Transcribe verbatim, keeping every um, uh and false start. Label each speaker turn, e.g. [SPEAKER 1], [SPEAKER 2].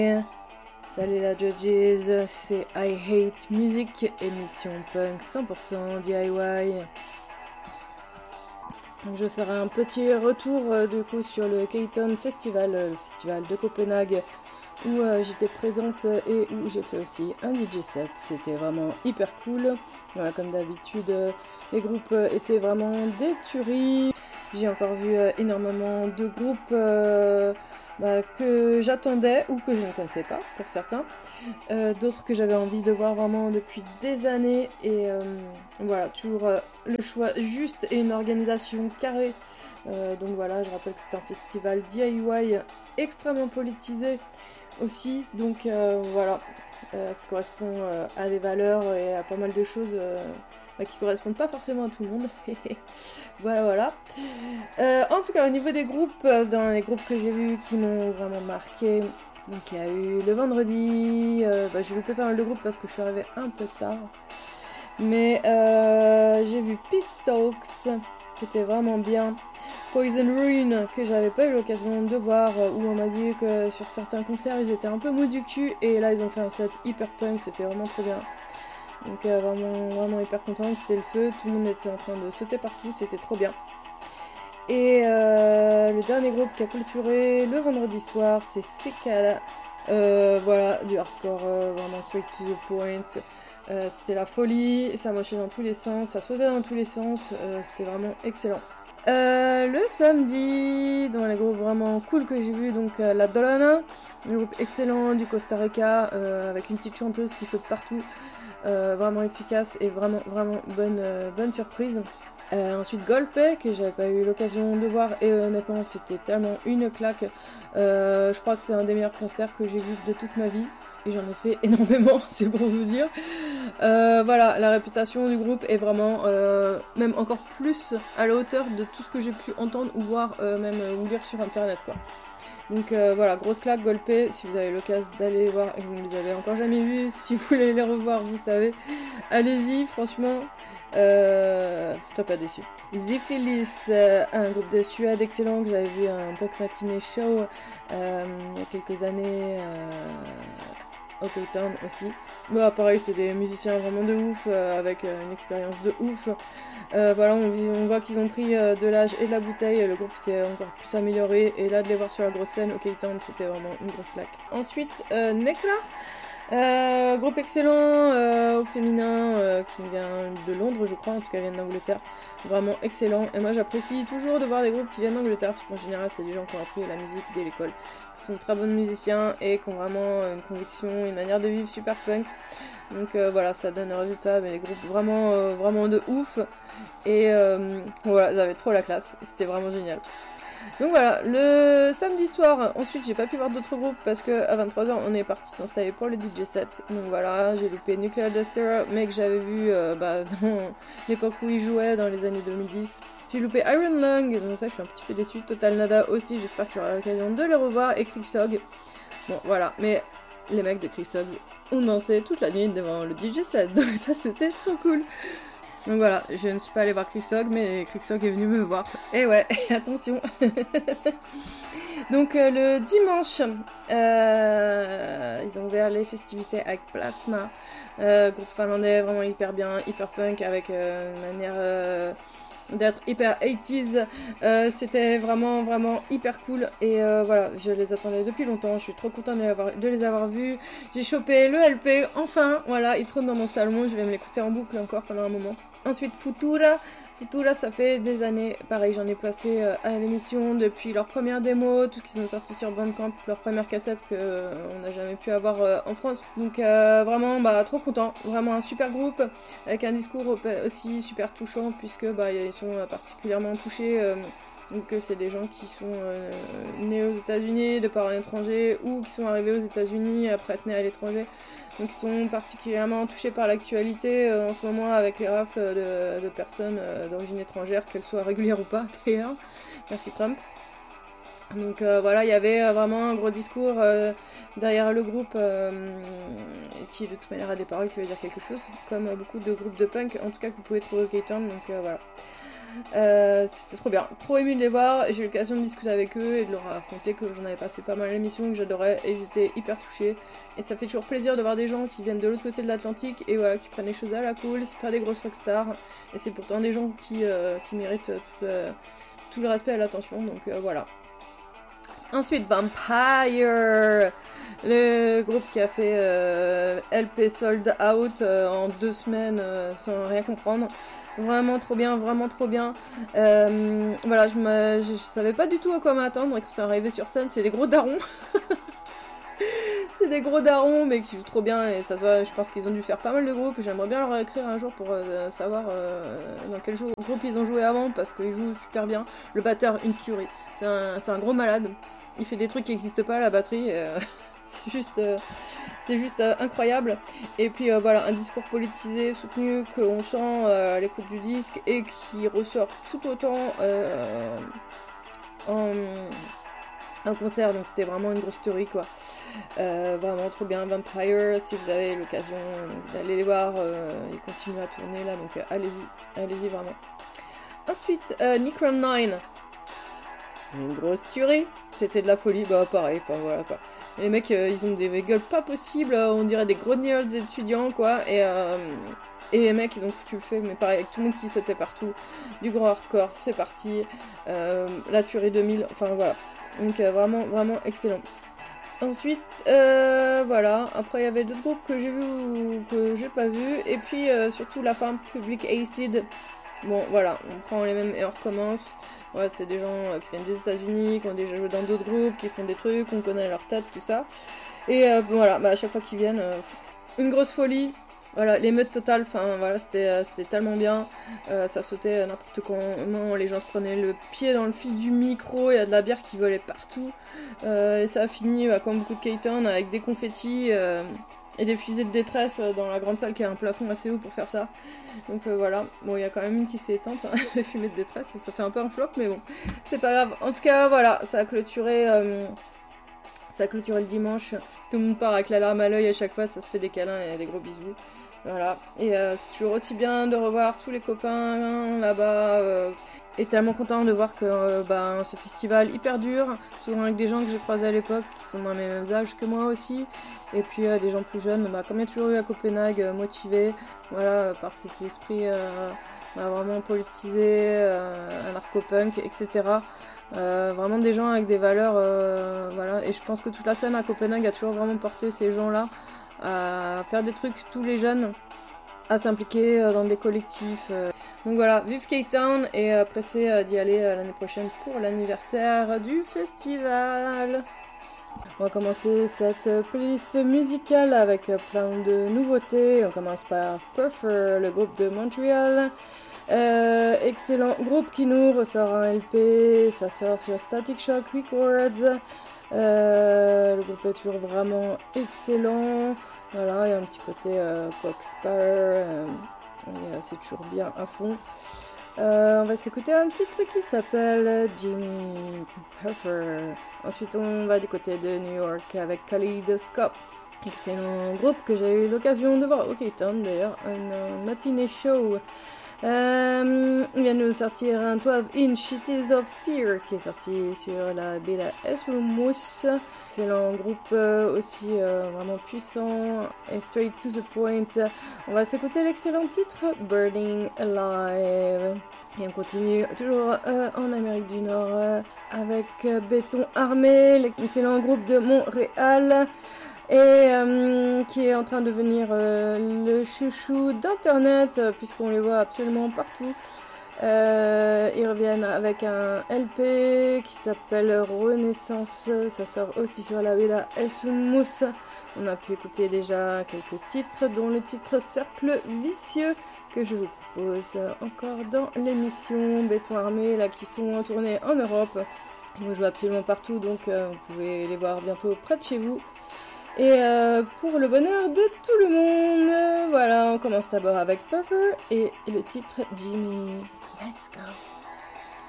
[SPEAKER 1] Salut la judges, c'est I Hate Music, émission punk cent pour cent D I Y. Donc je ferai un petit retour euh, du coup sur le K-Town Festival, euh, le festival de Copenhague, où euh, j'étais présente et où j'ai fait aussi un D J set. C'était vraiment hyper cool. Voilà, comme d'habitude, euh, les groupes euh, étaient vraiment des tueries. J'ai encore vu euh, énormément de groupes euh, bah, que j'attendais ou que je ne connaissais pas pour certains. Euh, d'autres que j'avais envie de voir vraiment depuis des années. Et euh, voilà, toujours euh, le choix juste et une organisation carrée. Euh, donc voilà, je rappelle que c'est un festival D I Y extrêmement politisé aussi. Donc euh, voilà, euh, ça correspond euh, à des valeurs et à pas mal de choses euh, bah, qui correspondent pas forcément à tout le monde. Voilà, voilà. Euh, en tout cas, au niveau des groupes, euh, dans les groupes que j'ai vus qui m'ont vraiment marqué, donc il y a eu le vendredi, euh, bah, j'ai loupé pas mal de groupes parce que je suis arrivée un peu tard. Mais euh, j'ai vu Peace Talks, qui était vraiment bien. Poison Ruin, que j'avais pas eu l'occasion de voir, où on m'a dit que sur certains concerts ils étaient un peu mous du cul, et là ils ont fait un set hyper punk, c'était vraiment trop bien. Donc euh, vraiment, vraiment hyper contente, c'était le feu, tout le monde était en train de sauter partout, c'était trop bien. Et euh, le dernier groupe qui a clôturé le vendredi soir, c'est Sekala. Euh, voilà, du hardcore euh, vraiment straight to the point. Euh, c'était la folie, ça marchait dans tous les sens, ça sautait dans tous les sens, euh, c'était vraiment excellent. Euh, le samedi, dans les groupes vraiment cool que j'ai vu, donc euh, La Dolana, un groupe excellent du Costa Rica, euh, avec une petite chanteuse qui saute partout, euh, vraiment efficace et vraiment vraiment bonne, euh, bonne surprise. Euh, ensuite Golpe, que j'avais pas eu l'occasion de voir, et euh, honnêtement c'était tellement une claque. Euh, je crois que c'est un des meilleurs concerts que j'ai vu de toute ma vie, et j'en ai fait énormément, c'est pour vous dire. Euh, voilà, la réputation du groupe est vraiment, euh, même encore plus à la hauteur de tout ce que j'ai pu entendre ou voir, euh, même euh, ou lire sur internet, quoi. Donc euh, voilà, grosse claque, Golpe, si vous avez l'occasion d'aller les voir et que vous ne les avez encore jamais vus, si vous voulez les revoir, vous savez, allez-y, franchement, euh, vous serez pas déçus. Ziphilis, euh, un groupe de Suède excellent que j'avais vu à un Punk Matinee Show euh, il y a quelques années euh, au K-Town aussi. Bah pareil, c'est des musiciens vraiment de ouf, euh, avec euh, une expérience de ouf. Euh, voilà, on, on voit qu'ils ont pris euh, de l'âge et de la bouteille, le groupe s'est encore plus amélioré, et là de les voir sur la grosse scène au K-Town, c'était vraiment une grosse claque. Ensuite, euh, Nekla, euh, groupe excellent, euh, au féminin, euh, qui vient de Londres je crois, en tout cas vient d'Angleterre, vraiment excellent, et moi j'apprécie toujours de voir des groupes qui viennent d'Angleterre, parce qu'en général c'est des gens qui ont appris la musique dès l'école, qui sont très bons musiciens, et qui ont vraiment une conviction, une manière de vivre super punk. Donc euh, voilà, ça donne un résultat, mais les groupes vraiment, euh, vraiment de ouf. Et euh, voilà, j'avais trop la classe, c'était vraiment génial. Donc voilà, le samedi soir, ensuite j'ai pas pu voir d'autres groupes parce que à vingt-trois heures on est parti s'installer pour le D J set. Donc voilà, j'ai loupé Nuclear Duster, mais que j'avais vu euh, bah, dans l'époque où ils jouaient, dans les années deux mille dix. J'ai loupé Iron Lung, donc ça je suis un petit peu déçue. Total Nada aussi, j'espère que j'aurai l'occasion de les revoir. Et Kriksog. Bon voilà, mais les mecs de Kriksog ont dansé toute la nuit devant le D J set, donc ça c'était trop cool. Donc voilà, je ne suis pas allée voir Kriksog, mais Kriksog est venu me voir. Et ouais, attention. Donc euh, le dimanche, euh, ils ont ouvert les festivités avec Plasma, euh, groupe finlandais vraiment hyper bien, hyper punk, avec euh, une manière euh, d'être hyper eighties. Euh, c'était vraiment vraiment hyper cool, et euh, voilà, je les attendais depuis longtemps, je suis trop contente de les avoir, de les avoir vus. J'ai chopé le L P, enfin, voilà, il trône dans mon salon, je vais me l'écouter en boucle encore pendant un moment. Ensuite Futura, Futura ça fait des années, pareil j'en ai passé euh, à l'émission depuis leur première démo, tout ce qu'ils ont sorti sur Bandcamp, leur première cassette que euh, on n'a jamais pu avoir euh, en France. Donc euh, vraiment bah trop content, vraiment un super groupe avec un discours aussi super touchant, puisque bah ils sont particulièrement touchés. Euh, Donc c'est des gens qui sont euh, nés aux États-Unis de parents étrangers, ou qui sont arrivés aux États-Unis après être nés à l'étranger. Donc ils sont particulièrement touchés par l'actualité euh, en ce moment, avec les rafles de, de personnes euh, d'origine étrangère, qu'elles soient régulières ou pas d'ailleurs. Merci Trump. Donc euh, voilà, il y avait euh, vraiment un gros discours euh, derrière le groupe, euh, qui de toute manière a des paroles qui veulent dire quelque chose, comme euh, beaucoup de groupes de punk, en tout cas que vous pouvez trouver au K-Town, donc euh, voilà. Euh, c'était trop bien, trop ému de les voir. J'ai eu l'occasion de discuter avec eux et de leur raconter que j'en avais passé pas mal à l'émission, que j'adorais, et ils étaient hyper touchés. Et ça fait toujours plaisir de voir des gens qui viennent de l'autre côté de l'Atlantique et voilà, qui prennent les choses à la cool. C'est pas des grosses rockstars, et c'est pourtant des gens qui, euh, qui méritent tout, euh, tout le respect et l'attention, donc euh, voilà. Ensuite, Vampire, le groupe qui a fait euh, L P Sold Out euh, en deux semaines euh, sans rien comprendre. Vraiment trop bien, vraiment trop bien. Euh, voilà, je, me, je, je savais pas du tout à quoi m'attendre et quand c'est arrivé sur scène, c'est les gros darons. C'est des gros darons, mais qui jouent trop bien et ça se voit. Je pense qu'ils ont dû faire pas mal de groupes. J'aimerais bien leur écrire un jour pour euh, savoir euh, dans quel jour, groupe ils ont joué avant parce qu'ils jouent super bien. Le batteur, une tuerie. C'est un, c'est un gros malade. Il fait des trucs qui n'existent pas à la batterie. Et, euh, c'est juste, euh, c'est juste euh, incroyable. Et puis euh, voilà, un discours politisé, soutenu, qu'on sent euh, à l'écoute du disque et qui ressort tout autant euh, en, en concert. Donc c'était vraiment une grosse tuerie quoi. Euh, vraiment trop bien. Vampire, si vous avez l'occasion d'aller les voir, euh, ils continuent à tourner là, donc euh, allez-y, allez-y vraiment. Ensuite, euh, Necron neuf. Une grosse tuerie, c'était de la folie, bah pareil, enfin voilà quoi. Les mecs, euh, ils ont des gueules pas possibles, on dirait des gros nerds étudiants quoi, et, euh, et les mecs ils ont foutu le feu, mais pareil, avec tout le monde qui sautait partout, du gros hardcore, c'est parti, euh, la tuerie deux mille, enfin voilà. Donc euh, vraiment, vraiment excellent. Ensuite, euh, voilà, après il y avait d'autres groupes que j'ai vus ou que j'ai pas vus, et puis euh, surtout la fin Public Acid. Bon voilà, on prend les mêmes et on recommence. Ouais, c'est des gens euh, qui viennent des États-Unis, qui ont déjà joué dans d'autres groupes, qui font des trucs, on connaît leur tête, tout ça. Et euh, voilà, bah, à chaque fois qu'ils viennent, euh, une grosse folie. Voilà, l'émeute totale, enfin voilà, c'était euh, c'était tellement bien. Euh, ça sautait n'importe comment, les gens se prenaient le pied dans le fil du micro, il y a de la bière qui volait partout. Euh, et ça a fini, bah, comme beaucoup de K-Town, avec des confettis euh, et des fusées de détresse dans la grande salle qui a un plafond assez haut pour faire ça. Donc euh, voilà, bon il y a quand même une qui s'est éteinte, hein, les fumées de détresse, ça fait un peu un flop, mais bon, c'est pas grave. En tout cas, voilà, ça a clôturé... Euh, Ça a clôturé le dimanche, tout le monde part avec la larme à l'œil à chaque fois, ça se fait des câlins et des gros bisous. Voilà, et euh, c'est toujours aussi bien de revoir tous les copains là-bas, euh, et tellement content de voir que euh, bah, ce festival hyper dur, souvent avec des gens que j'ai croisés à l'époque, qui sont dans les mêmes âges que moi aussi, et puis euh, des gens plus jeunes, bah, comme il y a toujours eu à Copenhague, euh, motivés, voilà, par cet esprit euh, bah, vraiment politisé, euh, anarcho-punk, et cetera. Euh, vraiment des gens avec des valeurs, euh, voilà, et je pense que toute la scène à Copenhague a toujours vraiment porté ces gens-là à faire des trucs, tous les jeunes, à s'impliquer euh, dans des collectifs. Euh. Donc voilà, vive K-Town et euh, pressé euh, d'y aller euh, l'année prochaine pour l'anniversaire du festival. On va commencer cette playlist musicale avec euh, plein de nouveautés. On commence par Puffer, le groupe de Montréal. Euh, excellent groupe qui nous ressort un L P, ça sort sur Static Shock Records. Euh, le groupe est toujours vraiment excellent. Voilà, il y a un petit côté euh, Poxpar, euh, c'est toujours bien à fond. Euh, on va s'écouter un titre qui s'appelle Jimmy Puffer. Ensuite, on va du côté de New York avec Kaleidoscope. Excellent groupe que j'ai eu l'occasion de voir au K-Town d'ailleurs, un, un matinée show. Euh, il vient de nous sortir un douze inch Cities of Fear qui est sorti sur la Bella Esrumus. Excellent groupe euh, aussi euh, vraiment puissant et straight to the point. On va s'écouter l'excellent titre Burning Alive. Et on continue toujours euh, en Amérique du Nord euh, avec euh, Béton Armé, l'excellent groupe de Montréal. Et euh, qui est en train de devenir euh, le chouchou d'internet euh, puisqu'on les voit absolument partout. Euh, ils reviennent avec un L P qui s'appelle Renaissance, ça sort aussi sur la Villa Essumus. On a pu écouter déjà quelques titres dont le titre Cercle Vicieux que je vous propose encore dans l'émission. Béton Armé là qui sont en tournée en Europe. Ils vont jouer absolument partout donc euh, vous pouvez les voir bientôt près de chez vous. Et euh, pour le bonheur de tout le monde, euh, voilà, on commence d'abord avec Puffer et le titre Jimmy. Let's go!